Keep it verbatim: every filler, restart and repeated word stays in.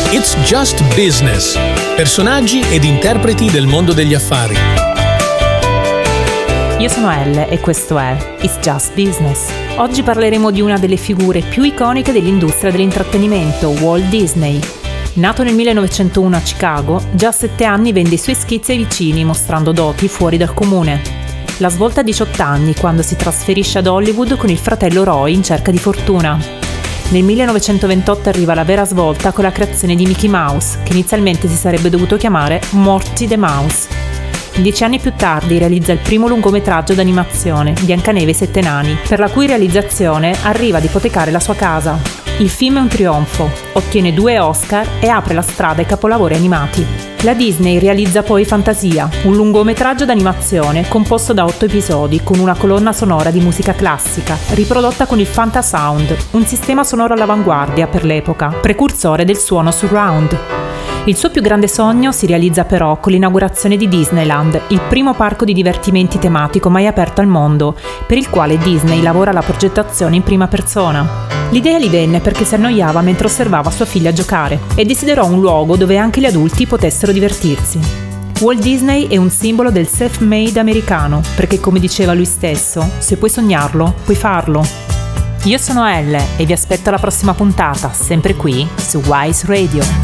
It's Just Business. Personaggi ed interpreti del mondo degli affari. Io sono Elle e questo è It's Just Business. Oggi parleremo di una delle figure più iconiche dell'industria dell'intrattenimento, Walt Disney. Nato nel millenovecentouno a Chicago, già a sette anni vende i suoi schizzi ai vicini, mostrando doti fuori dal comune. La svolta a diciotto anni, quando si trasferisce ad Hollywood con il fratello Roy in cerca di fortuna. Nel millenovecentoventotto arriva la vera svolta con la creazione di Mickey Mouse, che inizialmente si sarebbe dovuto chiamare Morty the Mouse. Dieci anni più tardi realizza il primo lungometraggio d'animazione, Biancaneve e i Sette Nani, per la cui realizzazione arriva ad ipotecare la sua casa. Il film è un trionfo, ottiene due Oscar e apre la strada ai capolavori animati. La Disney realizza poi Fantasia, un lungometraggio d'animazione composto da otto episodi con una colonna sonora di musica classica, riprodotta con il Fantasound, un sistema sonoro all'avanguardia per l'epoca, precursore del suono surround. Il suo più grande sogno si realizza però con l'inaugurazione di Disneyland, il primo parco di divertimenti tematico mai aperto al mondo, per il quale Disney lavora alla progettazione in prima persona. L'idea gli venne perché si annoiava mentre osservava sua figlia giocare e desiderò un luogo dove anche gli adulti potessero divertirsi. Walt Disney è un simbolo del self-made americano, perché come diceva lui stesso, se puoi sognarlo, puoi farlo. Io sono Elle e vi aspetto alla prossima puntata, sempre qui su Wise Radio.